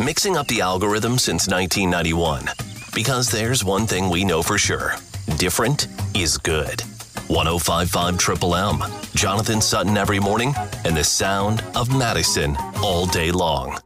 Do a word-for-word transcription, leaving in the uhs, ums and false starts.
mixing up the algorithm since nineteen ninety-one. Because there's one thing we know for sure. Different is good. one oh five point five Triple M, Jonathan Sutton every morning, and the sound of Madison all day long.